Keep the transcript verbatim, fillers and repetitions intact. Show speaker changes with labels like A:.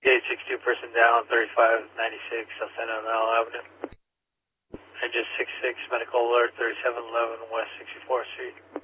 A: eight six two, person down, thirty-five ninety-six South San Antonio Avenue. And just six six, medical alert, thirty-seven eleven West sixty-fourth Street.